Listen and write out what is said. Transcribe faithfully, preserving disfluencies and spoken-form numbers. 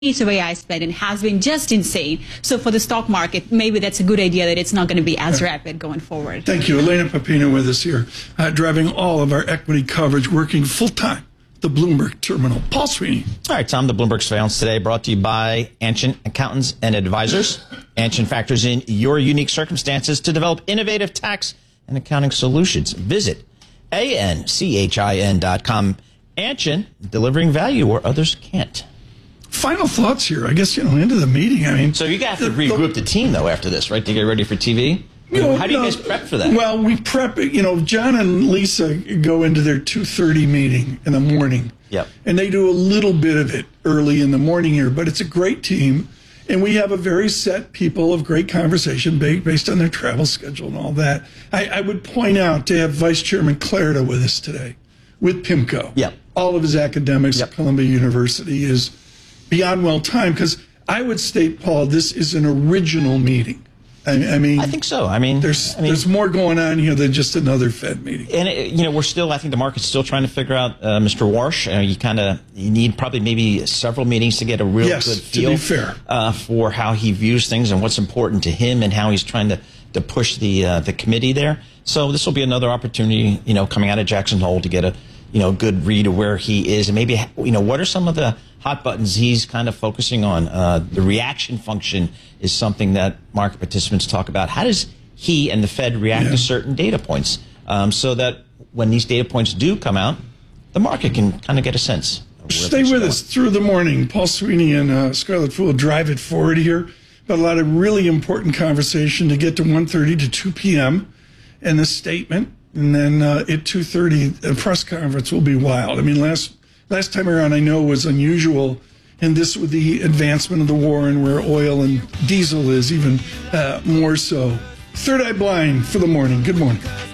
the way I spend it has been just insane. So for the stock market, maybe that's a good idea that it's not going to be as rapid going forward. Thank you. Elena Pepino with us here, uh, driving all of our equity coverage, working full-time at the Bloomberg Terminal. Paul Sweeney. All right, Tom, the Bloomberg Surveillance today brought to you by Anshin Accountants and Advisors. Anshin factors in your unique circumstances to develop innovative tax and accounting solutions. Visit A N C H I N dot com. Anshin, delivering value where others can't. Final thoughts here. I guess, you know, into the meeting. I mean, so you have to regroup the team, though, after this, right, to get ready for T V? You know, How do you no, guys prep for that? Well, we prep it. You know, John and Lisa go into their two thirty meeting in the morning. Yep. And they do a little bit of it early in the morning here, but it's a great team. And we have a very set people of great conversation based on their travel schedule and all that. I, I would point out to have Vice Chairman Clarida with us today, with PIMCO. Yep. All of his academics Yep. at Columbia University is beyond well timed, because I would state, Paul, this is an original meeting. I, I mean, I think so. I mean, there's I mean, there's more going on here than just another Fed meeting. And it, you know, we're still. I think the market's still trying to figure out uh, Mister Warsh. Uh, you kind of you need probably maybe several meetings to get a real Yes, good to feel be fair. Uh, for how he views things and what's important to him and how he's trying to to push the uh, the committee there. So this will be another opportunity, you know, coming out of Jackson Hole to get a you know good read of where he is and maybe you know what are some of the hot buttons he's kind of focusing on. Uh, the reaction function is something that market participants talk about. How does he and the Fed react Yeah. to certain data points um, so that when these data points do come out, the market can kind of get a sense of where Stay things are with going. us through the morning. Paul Sweeney and uh, Scarlett Fool drive it forward here. But a lot of really important conversation to get to one thirty to two p.m. and the statement. And then uh, at two thirty, the press conference will be wild. I mean, last last time around, I know was unusual. And this with the advancement of the war and where oil and diesel is even uh, more so. Third Eye Blind for the morning. Good morning.